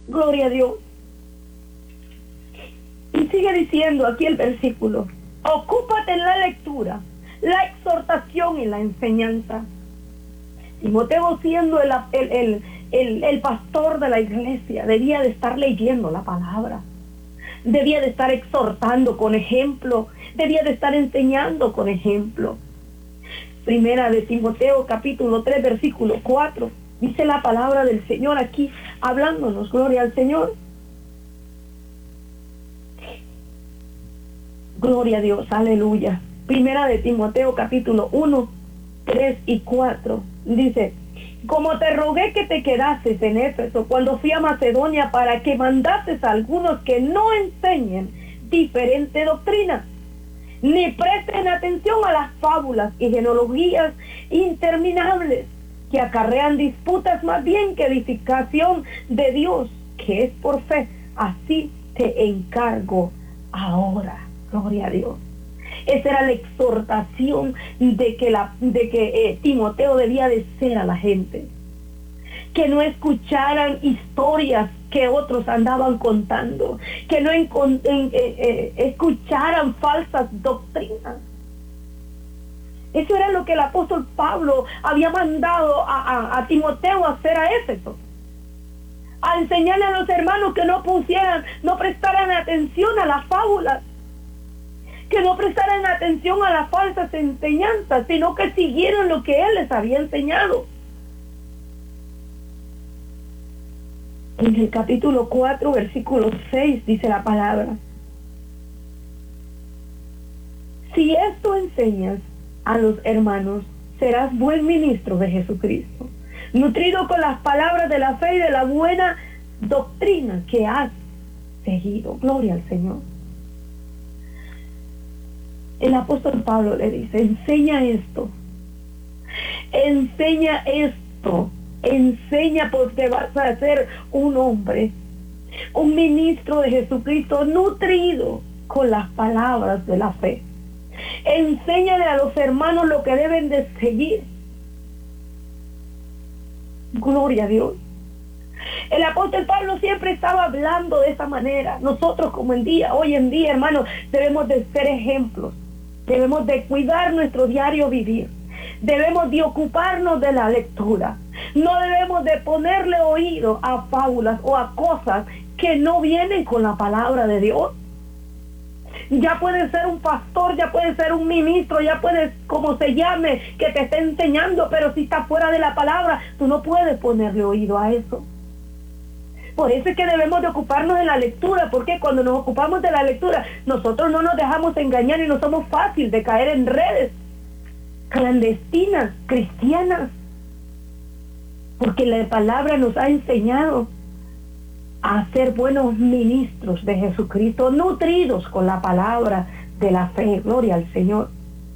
Gloria a Dios. Y sigue diciendo aquí el versículo: ocúpate en la lectura, la exhortación y la enseñanza. Timoteo, siendo el pastor de la iglesia, debía de estar leyendo la palabra, debía de estar exhortando con ejemplo, debía de estar enseñando con ejemplo. Primera de Timoteo capítulo 3 versículo 4, dice la palabra del Señor aquí hablándonos, gloria al Señor. Gloria a Dios, aleluya. Primera de Timoteo capítulo 1, 3 y 4 dice: como te rogué que te quedases en Éfeso cuando fui a Macedonia, para que mandases a algunos que no enseñen diferente doctrina, ni presten atención a las fábulas y genealogías interminables que acarrean disputas más bien que edificación de Dios, que es por fe. Así te encargo ahora. Gloria a Dios. Esa era la exhortación de que Timoteo debía de ser a la gente. Que no escucharan historias que otros andaban contando, que no escucharan falsas doctrinas. Eso era lo que el apóstol Pablo había mandado a Timoteo a hacer a Éfeso. A enseñarle a los hermanos que no prestaran atención a las fábulas, que no prestaran atención a las falsas enseñanzas, sino que siguieran lo que él les había enseñado. En el capítulo 4, versículo 6, dice la palabra: si esto enseñas a los hermanos, serás buen ministro de Jesucristo, nutrido con las palabras de la fe y de la buena doctrina que has seguido. Gloria al Señor. El apóstol Pablo le dice: enseña esto, enseña, porque vas a ser un hombre, un ministro de Jesucristo, nutrido con las palabras de la fe. Enséñale a los hermanos lo que deben de seguir. Gloria a Dios. El apóstol Pablo siempre estaba hablando de esa manera. Nosotros hoy en día, hermanos, debemos de ser ejemplos. Debemos de cuidar nuestro diario vivir. Debemos de ocuparnos de la lectura. No debemos de ponerle oído a fábulas o a cosas que no vienen con la palabra de Dios. Ya puede ser un pastor, ya puede ser un ministro, ya puede, como se llame, que te esté enseñando, pero si está fuera de la palabra, tú no puedes ponerle oído a eso. Por eso es que debemos de ocuparnos de la lectura, porque cuando nos ocupamos de la lectura, nosotros no nos dejamos engañar y no somos fáciles de caer en redes clandestinas, cristianas, porque la palabra nos ha enseñado a ser buenos ministros de Jesucristo, nutridos con la palabra de la fe. Gloria al Señor.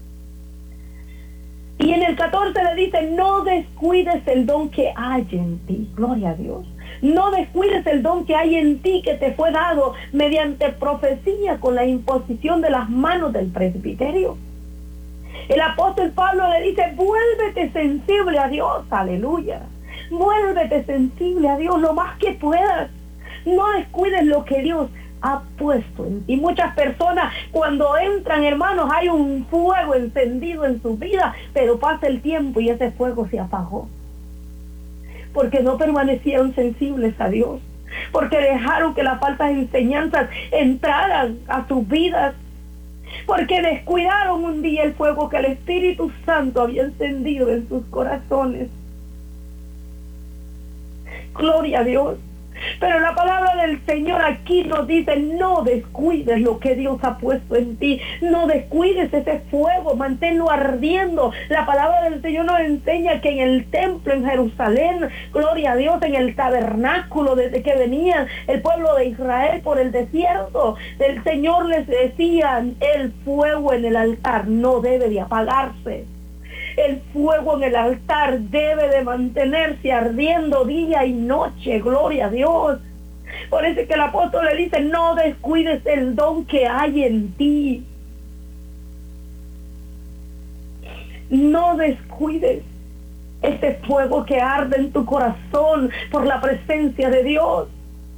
Y en el 14 le dice: no descuides el don que hay en ti. Gloria a Dios. No descuides el don que hay en ti, que te fue dado mediante profecía con la imposición de las manos del presbiterio. El apóstol Pablo le dice: vuélvete sensible a Dios. Aleluya. Vuélvete sensible a Dios lo más que puedas. No descuides lo que Dios ha puesto en ti. Muchas personas, cuando entran, hermanos, hay un fuego encendido en su vida, pero pasa el tiempo y ese fuego se apagó, porque no permanecieron sensibles a Dios, porque dejaron que las falsas enseñanzas entraran a sus vidas, porque descuidaron un día el fuego que el Espíritu Santo había encendido en sus corazones. Gloria a Dios. Pero la palabra del Señor aquí nos dice: no descuides lo que Dios ha puesto en ti, no descuides ese fuego, manténlo ardiendo. La palabra del Señor nos enseña que en el templo en Jerusalén, gloria a Dios, en el tabernáculo, desde que venía el pueblo de Israel por el desierto, el Señor les decía: el fuego en el altar no debe de apagarse. El fuego en el altar debe de mantenerse ardiendo día y noche. Gloria a Dios. Por eso es que el apóstol le dice: no descuides el don que hay en ti. No descuides ese fuego que arde en tu corazón por la presencia de Dios.